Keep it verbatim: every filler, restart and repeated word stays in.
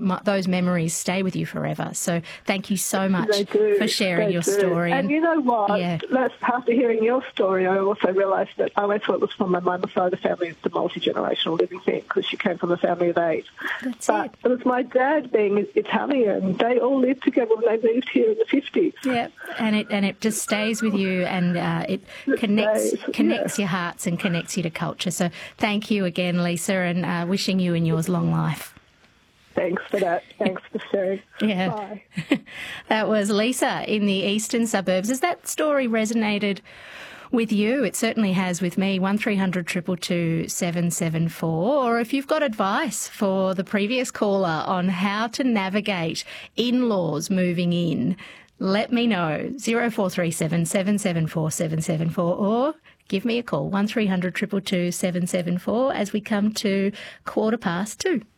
my, those memories stay with you forever. So thank you so much They do. for sharing They your do. story. And you know what? Yeah. That's, after hearing your story, I also realised that I always thought it was from my mum's side of the family, the multi-generational living thing, because she came from a family of eight. That's but it. it was my dad being Italian. They all lived together when they moved here in the fifties. Yeah, and it and it just stays with you, and uh, it, it connects stays, connects yeah. your hearts and connects you to culture. So thank you again, Lisa, and uh, wishing you and yours long life. Thanks for that. Thanks for sharing. Yeah. Bye. That was Lisa in the eastern suburbs. Has that story resonated with you? It certainly has with me. one three hundred two two two seven seven four. Or if you've got advice for the previous caller on how to navigate in-laws moving in, let me know. zero four three seven seven seven four seven seven four or give me a call, one three hundred two two two seven seven four, as we come to quarter past two.